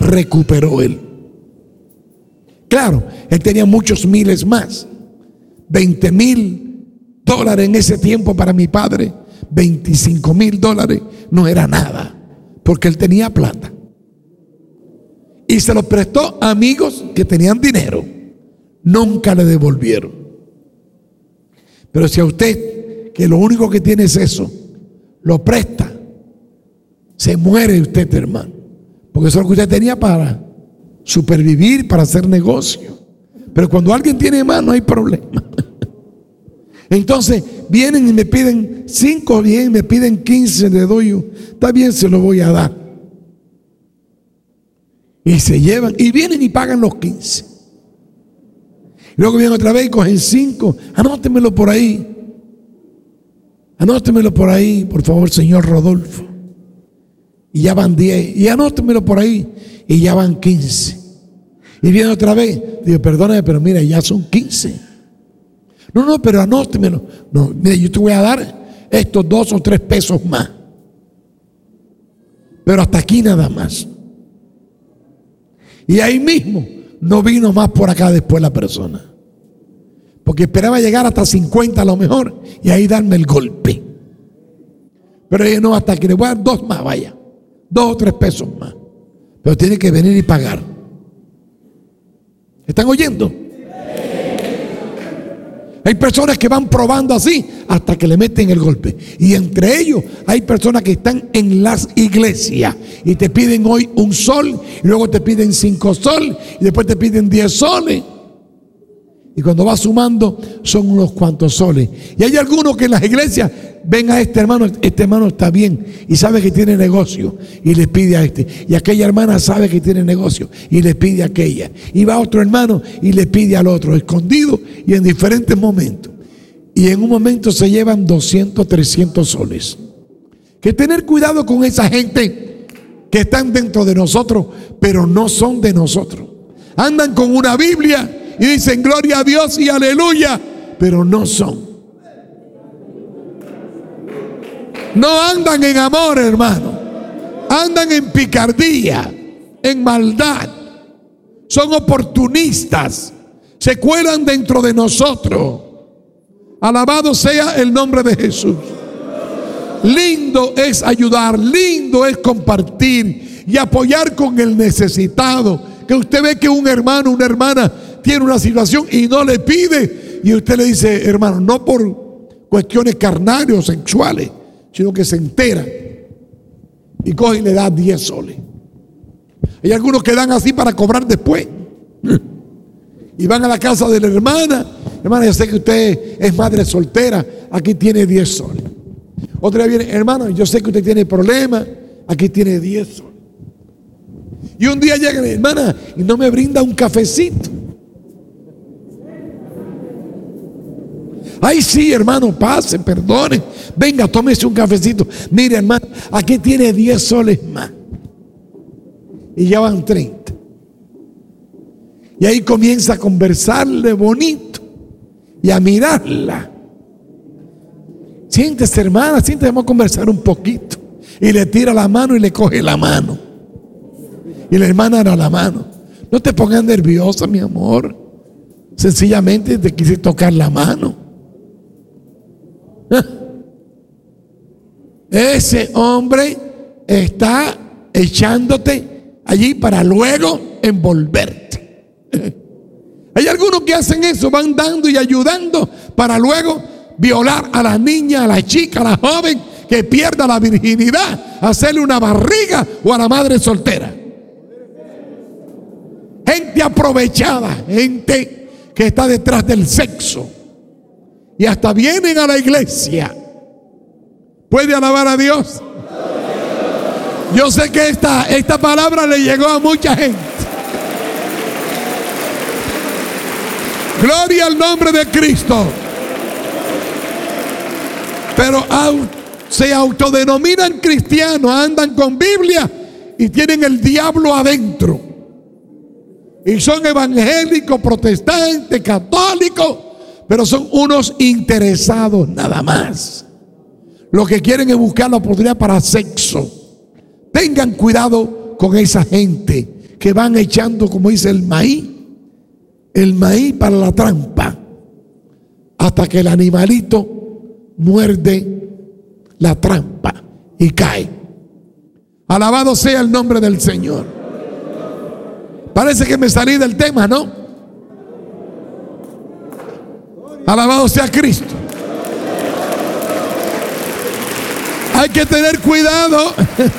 recuperó él. Claro, él tenía muchos miles más. $20,000 en ese tiempo para mi padre, $25,000 no era nada, porque él tenía plata. Y se lo prestó a amigos que tenían dinero. Nunca le devolvieron. Pero si a usted, que lo único que tiene es eso, lo presta, se muere usted, hermano. Porque eso es lo que usted tenía para supervivir, para hacer negocio. Pero cuando alguien tiene más, no hay problema. Entonces vienen y me piden 5, bien, me piden 15, le doy yo. Está bien, se lo voy a dar. Y se llevan, y vienen y pagan los 15. Luego vienen otra vez y cogen 5. Anótemelo por ahí. Anótemelo por ahí, por favor, señor Rodolfo. Y ya van 10. Y anótemelo por ahí. Y ya van 15. Y viene otra vez. Digo, perdóname, pero mira, ya son 15. No, pero anótemelo. No, mira, yo te voy a dar estos 2 o 3 pesos más. Pero hasta aquí nada más. Y ahí mismo no vino más por acá después la persona. Porque esperaba llegar hasta 50 a lo mejor y ahí darme el golpe. Pero ella no, hasta que le voy a dar 2 más, vaya. 2 o 3 pesos más. Pero tiene que venir y pagar. ¿Están oyendo? Hay personas que van probando así hasta que le meten el golpe. Y entre ellos hay personas que están en las iglesias y te piden hoy 1 sol, y luego te piden 5 soles, y después te piden 10 soles. Y cuando vas sumando son unos cuantos soles. Y hay algunos que en las iglesias ven a este hermano está bien y sabe que tiene negocio y le pide a este. Y aquella hermana sabe que tiene negocio y le pide a aquella. Y va otro hermano y le pide al otro, escondido y en diferentes momentos. Y en un momento se llevan 200, 300 soles. Que tener cuidado con esa gente que están dentro de nosotros, pero no son de nosotros. Andan con una Biblia y dicen gloria a Dios y aleluya, pero no son. No andan en amor, hermano. Andan en picardía, en maldad. Son oportunistas. Se cuelan dentro de nosotros. Alabado sea el nombre de Jesús. Lindo es ayudar, lindo es compartir y apoyar con el necesitado. Que usted ve que un hermano, una hermana tiene una situación y no le pide, y usted le dice, hermano, no por cuestiones carnales o sexuales, sino que se entera y coge y le da 10 soles. Hay algunos que dan así para cobrar después y van a la casa de la hermana. Hermana, yo sé que usted es madre soltera, aquí tiene 10 soles. Otra vez viene, hermano, yo sé que usted tiene problemas, aquí tiene 10 soles. Y un día llega la hermana y no me brinda un cafecito. Ay, sí, hermano, pase, perdone. Venga, tómese un cafecito. Mire, hermano, aquí tiene 10 soles más. Y ya van 30. Y ahí comienza a conversarle bonito y a mirarla. Siéntese, hermana, siéntese, vamos a conversar un poquito. Y le tira la mano y le coge la mano. Y la hermana era la mano. No te pongas nerviosa, mi amor. Sencillamente te quise tocar la mano. Ese hombre está echándote allí para luego envolverte. Hay algunos que hacen eso, van dando y ayudando para luego violar a la niña, a la chica, a la joven que pierda la virginidad, hacerle una barriga o a la madre soltera. Gente aprovechada, gente que está detrás del sexo. Y hasta vienen a la iglesia. ¿Puede alabar a Dios? Yo sé que esta palabra le llegó a mucha gente. Gloria al nombre de Cristo. Pero se autodenominan cristianos, andan con Biblia y tienen el diablo adentro. Y son evangélicos, protestantes, católicos, pero son unos interesados nada más. Lo que quieren es buscar la oportunidad para sexo. Tengan cuidado con esa gente que van echando, como dice, el maíz para la trampa, hasta que el animalito muerde la trampa y cae. Alabado sea el nombre del Señor. Parece que me salí del tema, ¿no? Alabado sea Cristo. Hay que tener cuidado.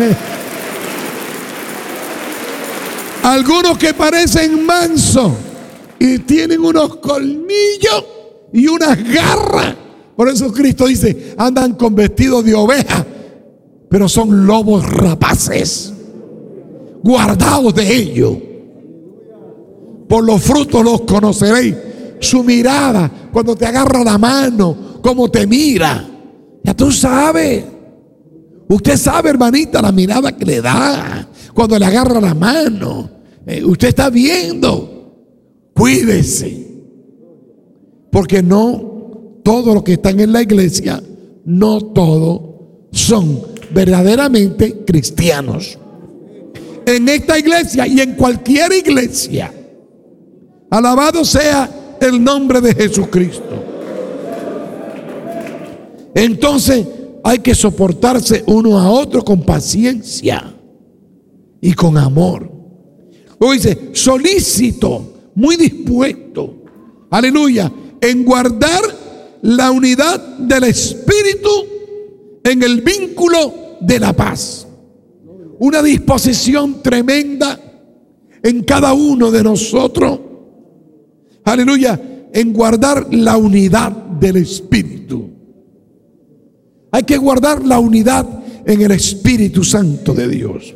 Algunos que parecen mansos y tienen unos colmillos y unas garras. Por eso Cristo dice, andan con vestidos de oveja, pero son lobos rapaces. Guardaos de ellos. Por los frutos los conoceréis. Su mirada, cuando te agarra la mano, cómo te mira, ya tú sabes. Usted sabe, hermanita, la mirada que le da cuando le agarra la mano. Usted está viendo. Cuídese, porque no todos los que están en la iglesia, no todos son verdaderamente cristianos. En esta iglesia y en cualquier iglesia, alabado sea el nombre de Jesucristo. Entonces hay que soportarse uno a otro con paciencia y con amor. Luego dice, solícito, muy dispuesto, aleluya, en guardar la unidad del Espíritu en el vínculo de la paz. Una disposición tremenda en cada uno de nosotros, aleluya, en guardar la unidad del Espíritu. Hay que guardar la unidad en el Espíritu Santo de Dios.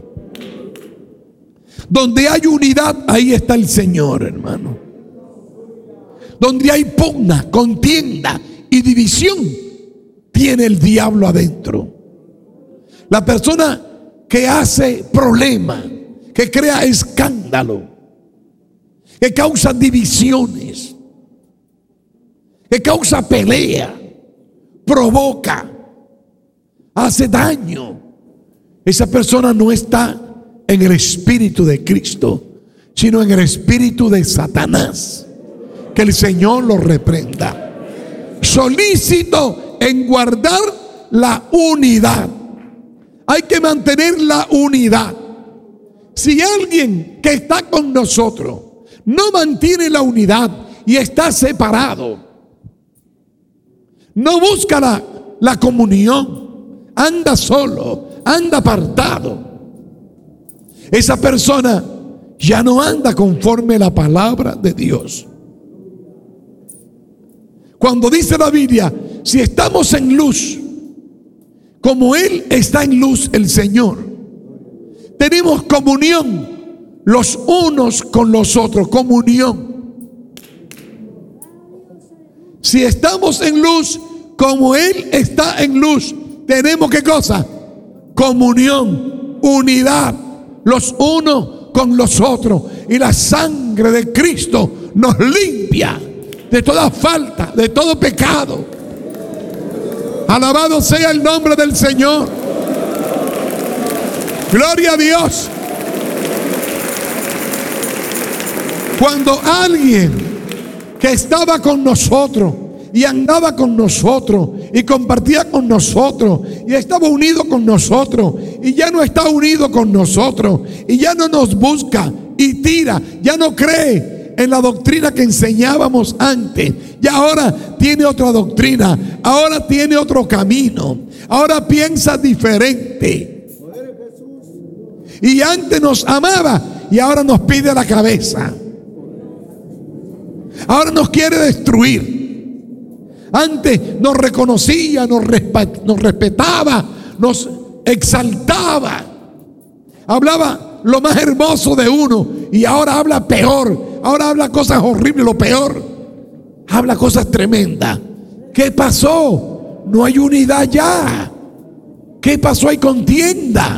Donde hay unidad, ahí está el Señor, hermano. Donde hay pugna, contienda y división, tiene el diablo adentro. La persona que hace problema, que crea escándalo, que causa divisiones, que causa pelea, provoca, hace daño, esa persona no está en el espíritu de Cristo, sino en el espíritu de Satanás. Que el Señor lo reprenda. Solícito en guardar la unidad. Hay que mantener la unidad. Si alguien que está con nosotros no mantiene la unidad y está separado, no busca la comunión, anda solo, anda apartado, esa persona ya no anda conforme a la palabra de Dios. Cuando dice la Biblia, si estamos en luz, como Él está en luz, el Señor, tenemos comunión los unos con los otros, comunión. Si estamos en luz, como Él está en luz, tenemos ¿qué cosa? Comunión, unidad, los unos con los otros. Y la sangre de Cristo nos limpia de toda falta, de todo pecado. Alabado sea el nombre del Señor. Gloria a Dios. Cuando alguien que estaba con nosotros y andaba con nosotros y compartía con nosotros y estaba unido con nosotros y ya no está unido con nosotros y ya no nos busca y tira, ya no cree en la doctrina que enseñábamos antes, y ahora tiene otra doctrina, ahora tiene otro camino, ahora piensa diferente. Y antes nos amaba y ahora nos pide la cabeza. Ahora nos quiere destruir. Antes nos reconocía, nos respetaba, nos exaltaba, hablaba lo más hermoso de uno, y ahora habla peor. Ahora habla cosas horribles, lo peor. Habla cosas tremendas. ¿Qué pasó? No hay unidad ya. ¿Qué pasó? Hay contienda,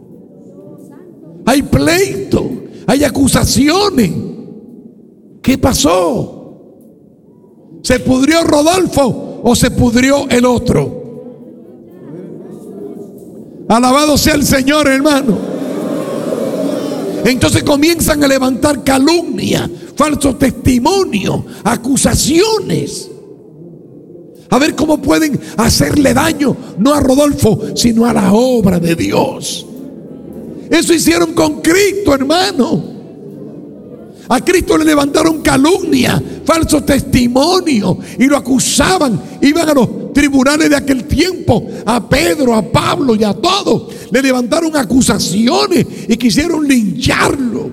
hay pleito, hay acusaciones. ¿Qué pasó? ¿Se pudrió Rodolfo o se pudrió el otro? Alabado sea el Señor, hermano. Entonces comienzan a levantar calumnia, falso testimonio, acusaciones. A ver cómo pueden hacerle daño, no a Rodolfo, sino a la obra de Dios. Eso hicieron con Cristo, hermano. A Cristo le levantaron calumnia, falso testimonio, y lo acusaban. Iban a los tribunales de aquel tiempo, a Pedro, a Pablo y a todos. Le levantaron acusaciones y quisieron lincharlo.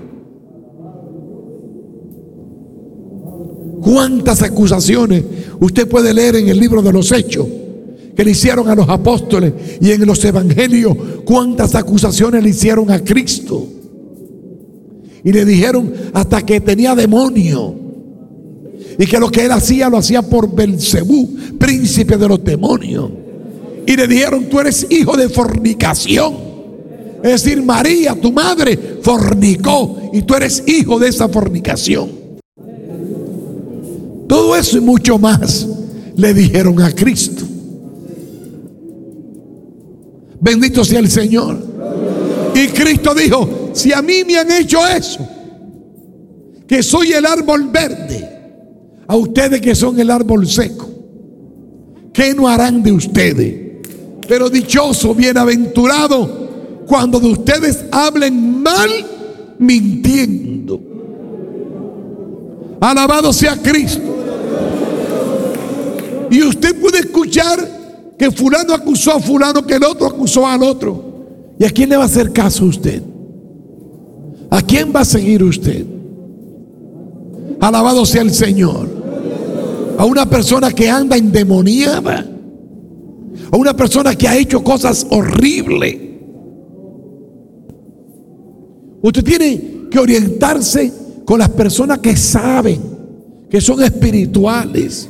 ¿Cuántas acusaciones usted puede leer en el libro de los Hechos que le hicieron a los apóstoles, y en los evangelios cuántas acusaciones le hicieron a Cristo? Y le dijeron hasta que tenía demonio, y que lo que él hacía lo hacía por Belcebú, príncipe de los demonios. Y le dijeron: tú eres hijo de fornicación. Es decir, María, tu madre, fornicó, y tú eres hijo de esa fornicación. Todo eso y mucho más le dijeron a Cristo. Bendito sea el Señor. Y Cristo dijo: si a mí me han hecho eso, que soy el árbol verde, a ustedes que son el árbol seco, ¿qué no harán de ustedes? Pero dichoso, bienaventurado, cuando de ustedes hablen mal, mintiendo. Alabado sea Cristo. Y usted puede escuchar que fulano acusó a fulano, que el otro acusó al otro. ¿Y a quién le va a hacer caso usted? ¿A quién va a seguir usted? Alabado sea el Señor. A una persona que anda endemoniada, a una persona que ha hecho cosas horribles. Usted tiene que orientarse con las personas que saben, que son espirituales.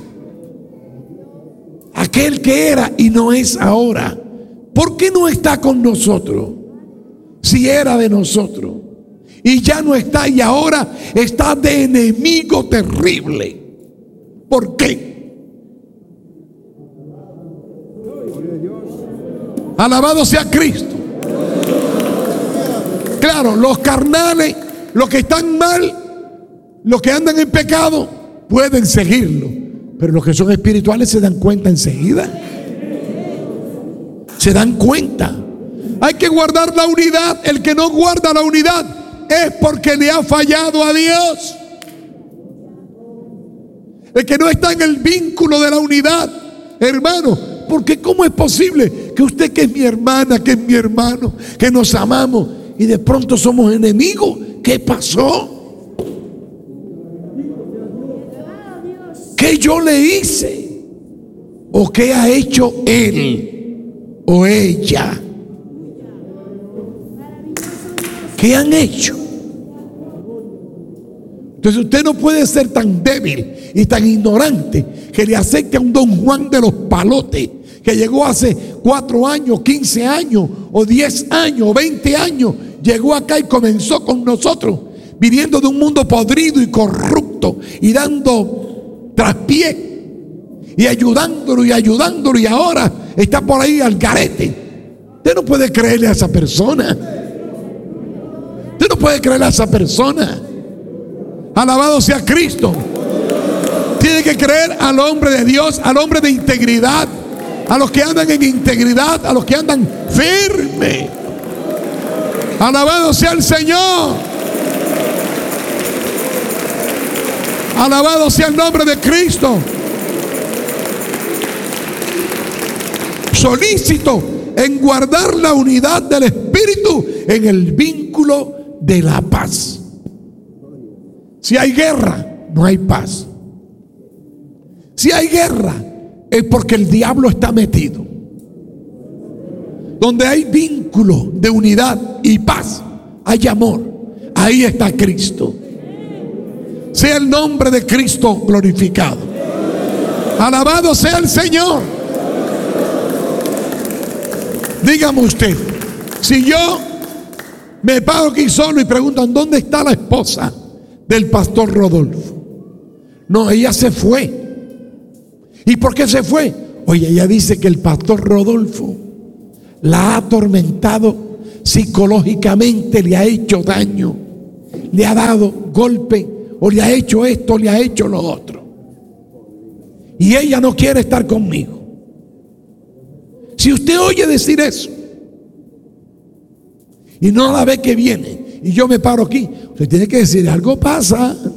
Aquel que era y no es ahora, ¿por qué no está con nosotros? Si era de nosotros y ya no está, y ahora está de enemigo terrible. ¿Por qué? Alabado sea Cristo. Claro, los carnales, los que están mal, los que andan en pecado, pueden seguirlo. Pero los que son espirituales se dan cuenta enseguida. Se dan cuenta. Hay que guardar la unidad. El que no guarda la unidad es porque le ha fallado a Dios. El que no está en el vínculo de la unidad, hermano, porque ¿cómo es posible que usted, que es mi hermana, que es mi hermano, que nos amamos, y de pronto somos enemigos? ¿Qué pasó? ¿Qué yo le hice? ¿O qué ha hecho él o ella? ¿Qué han hecho? Entonces usted no puede ser tan débil y tan ignorante que le acepte a un don Juan de los Palotes, que llegó hace 4 años, 15 años, o 10 años, o 20 años, llegó acá y comenzó con nosotros, viniendo de un mundo podrido y corrupto, y dando traspié, y ayudándolo, y ahora está por ahí al garete. Usted no puede creerle a esa persona. Usted no puede creerle a esa persona. Alabado sea Cristo. Tiene que creer al hombre de Dios, al hombre de integridad, a los que andan en integridad, a los que andan firme. Alabado sea el Señor. Alabado sea el nombre de Cristo. Solícito en guardar la unidad del Espíritu en el vínculo de la paz. Si hay guerra, no hay paz. Si hay guerra, es porque el diablo está metido. Donde hay vínculo de unidad y paz, hay amor. Ahí está Cristo. Sea el nombre de Cristo glorificado. Alabado sea el Señor. Dígame usted, si yo me paro aquí solo y preguntan ¿dónde está la esposa del pastor Rodolfo? No, ella se fue. ¿Y por qué se fue? Oye, ella dice que el pastor Rodolfo la ha atormentado psicológicamente, le ha hecho daño. le ha dado golpe, o le ha hecho esto, o le ha hecho lo otro. Y ella no quiere estar conmigo. Si usted oye decir eso y no la ve que viene, y yo me paro aquí, usted tiene que decir: algo pasa.